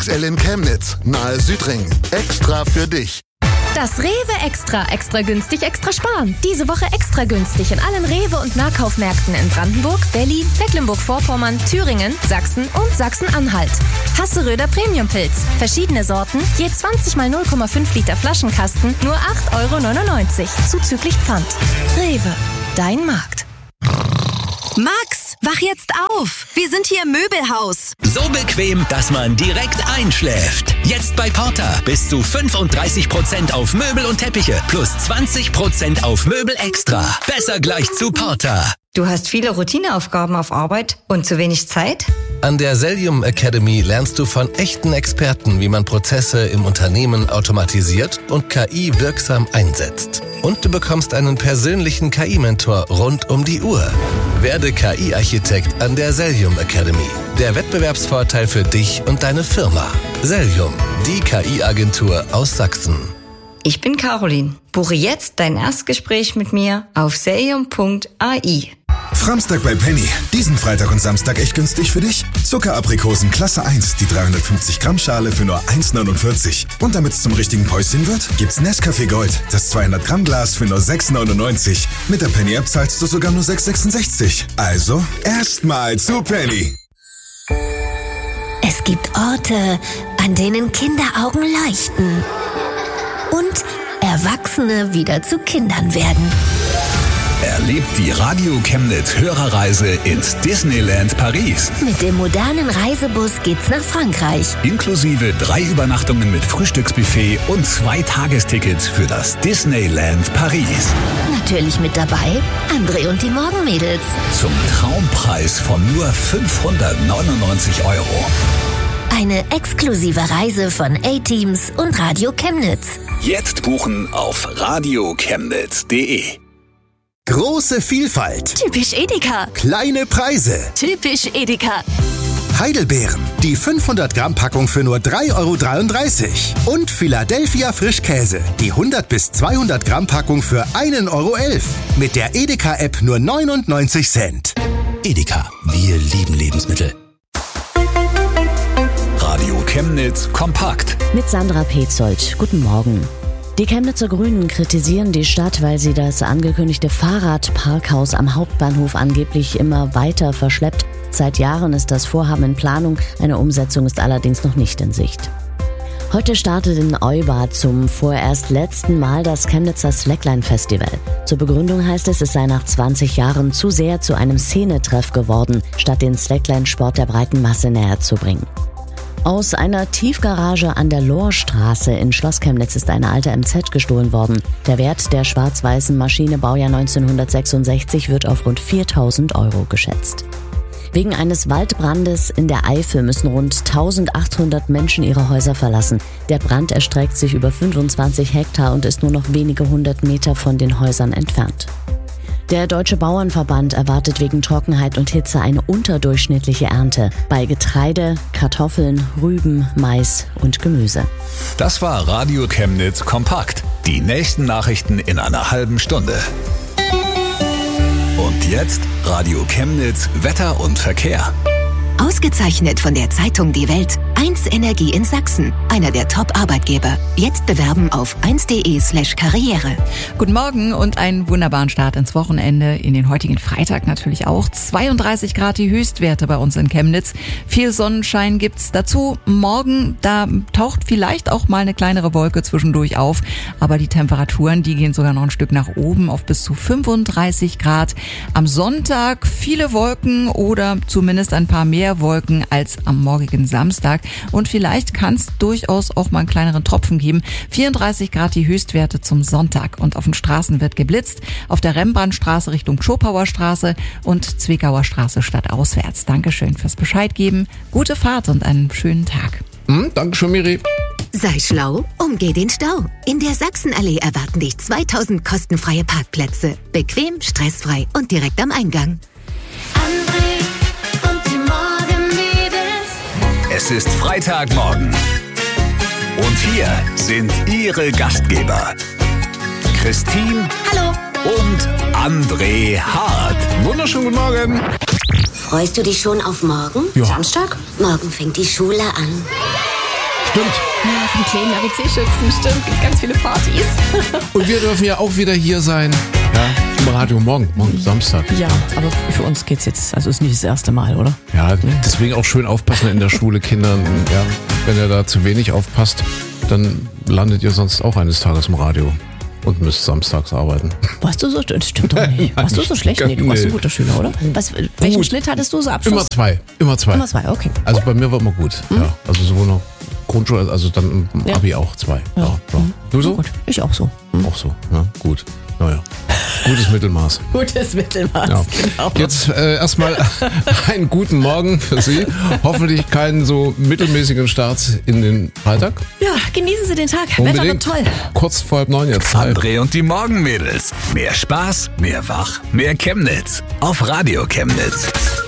XXL in Chemnitz, nahe Südring. Extra für dich. Das Rewe Extra. Extra günstig, extra sparen. Diese Woche extra günstig in allen Rewe- und Nahkaufmärkten in Brandenburg, Berlin, Mecklenburg-Vorpommern, Thüringen, Sachsen und Sachsen-Anhalt. Hasseröder Premiumpilz. Verschiedene Sorten, je 20 mal 0,5 Liter Flaschenkasten, nur 8,99 €. Zuzüglich Pfand. Rewe, dein Markt. Max, wach jetzt auf! Wir sind hier im Möbelhaus. So bequem, dass man direkt einschläft. Jetzt bei Porter bis zu 35% auf Möbel und Teppiche plus 20% auf Möbel extra. Besser gleich zu Porter. Du hast viele Routineaufgaben auf Arbeit und zu wenig Zeit? An der Sellium Academy lernst du von echten Experten, wie man Prozesse im Unternehmen automatisiert und KI wirksam einsetzt. Und du bekommst einen persönlichen KI-Mentor rund um die Uhr. Werde KI-Architekt an der Sellium Academy. Der Wettbewerbsvorteil für dich und deine Firma. Sellium, die KI-Agentur aus Sachsen. Ich bin Caroline. Buche jetzt dein Erstgespräch mit mir auf sellium.ai. Framstag bei Penny. Diesen Freitag und Samstag echt günstig für dich. Zuckeraprikosen Klasse 1, die 350 Gramm Schale für nur 1,49. Und damit es zum richtigen Päuschen wird, gibt's Nescafé Gold, das 200 Gramm Glas für nur 6,99. Mit der Penny App zahlst du sogar nur 6,66. Also erstmal zu Penny. Es gibt Orte, an denen Kinderaugen leuchten und Erwachsene wieder zu Kindern werden. Erlebt die Radio Chemnitz Hörerreise ins Disneyland Paris. Mit dem modernen Reisebus geht's nach Frankreich. Inklusive 3 Übernachtungen mit Frühstücksbuffet und 2 Tagestickets für das Disneyland Paris. Natürlich mit dabei André und die Morgenmädels. Zum Traumpreis von nur 599 €. Eine exklusive Reise von A-Teams und Radio Chemnitz. Jetzt buchen auf radiochemnitz.de. Große Vielfalt. Typisch Edeka. Kleine Preise. Typisch Edeka. Heidelbeeren. Die 500 Gramm Packung für nur 3,33 € Und Philadelphia Frischkäse. Die 100 bis 200 Gramm Packung für 1,11 €. Mit der Edeka-App nur 99 Cent. Edeka, wir lieben Lebensmittel. Radio Chemnitz kompakt. Mit Sandra Petzold. Guten Morgen. Die Chemnitzer Grünen kritisieren die Stadt, weil sie das angekündigte Fahrradparkhaus am Hauptbahnhof angeblich immer weiter verschleppt. Seit Jahren ist das Vorhaben in Planung, eine Umsetzung ist allerdings noch nicht in Sicht. Heute startet in Eubad zum vorerst letzten Mal das Chemnitzer Slackline-Festival. Zur Begründung heißt es sei nach 20 Jahren zu sehr zu einem Szenetreff geworden, statt den Slackline-Sport der breiten Masse näher zu bringen. Aus einer Tiefgarage an der Lohrstraße in Schloss Chemnitz ist eine alte MZ gestohlen worden. Der Wert der schwarz-weißen Maschine Baujahr 1966 wird auf rund 4.000 € geschätzt. Wegen eines Waldbrandes in der Eifel müssen rund 1.800 Menschen ihre Häuser verlassen. Der Brand erstreckt sich über 25 Hektar und ist nur noch wenige 100 Meter von den Häusern entfernt. Der Deutsche Bauernverband erwartet wegen Trockenheit und Hitze eine unterdurchschnittliche Ernte bei Getreide, Kartoffeln, Rüben, Mais und Gemüse. Das war Radio Chemnitz kompakt. Die nächsten Nachrichten in einer halben Stunde. Und jetzt Radio Chemnitz Wetter und Verkehr. Ausgezeichnet von der Zeitung Die Welt. 1 Energie in Sachsen. Einer der Top-Arbeitgeber. Jetzt bewerben auf 1.de/Karriere. Guten Morgen und einen wunderbaren Start ins Wochenende. In den heutigen Freitag natürlich auch. 32 Grad die Höchstwerte bei uns in Chemnitz. Viel Sonnenschein gibt's dazu. Morgen, da taucht vielleicht auch mal eine kleinere Wolke zwischendurch auf. Aber die Temperaturen, die gehen sogar noch ein Stück nach oben auf bis zu 35 Grad. Am Sonntag viele Wolken oder zumindest ein paar mehr Wolken als am morgigen Samstag. Und vielleicht kann es durchaus auch mal einen kleineren Tropfen geben. 34 Grad die Höchstwerte zum Sonntag. Und auf den Straßen wird geblitzt. Auf der Rembrandtstraße Richtung Schopauer Straße und Zwickauer Straße stadtauswärts. Dankeschön fürs Bescheid geben. Gute Fahrt und einen schönen Tag. Dankeschön, Miri. Sei schlau, umgeh den Stau. In der Sachsenallee erwarten dich 2000 kostenfreie Parkplätze. Bequem, stressfrei und direkt am Eingang. Es ist Freitagmorgen. Und hier sind Ihre Gastgeber. Christine. Hallo. Und André Hart. Wunderschönen guten Morgen. Freust du dich schon auf morgen? Ja. Samstag? Morgen fängt die Schule an. Stimmt. Ja, vom kleinen ABC-Schützen, stimmt. Gibt ganz viele Partys. Und wir dürfen ja auch wieder hier sein. Ja, im Radio morgen Samstag. Ja, aber für uns geht's jetzt, also ist nicht das erste Mal, oder? Ja, deswegen auch schön aufpassen in der Schule, Kindern. Ja, wenn ihr da zu wenig aufpasst, dann landet ihr sonst auch eines Tages im Radio und müsst samstags arbeiten. Warst du so, das stimmt doch nicht. Warst du so schlecht? Nee, du warst ein guter Schüler, oder? Welchen Schnitt hattest du so Abschluss? Immer zwei. Immer zwei, okay. Also bei mir war immer gut. Ja, also sowohl noch Grundschule, also dann im Abi auch 2. Ja. Du so? Gut, ich auch so. Auch so, ja, gut. Naja, gutes Mittelmaß. Gutes Mittelmaß, ja. Genau. Jetzt erstmal einen guten Morgen für Sie. Hoffentlich keinen so mittelmäßigen Start in den Freitag. Ja, genießen Sie den Tag. Unbedingt. Wetter wird toll. Kurz vor 8:30 jetzt. André und die Morgenmädels. Mehr Spaß, mehr Wach, mehr Chemnitz. Auf Radio Chemnitz.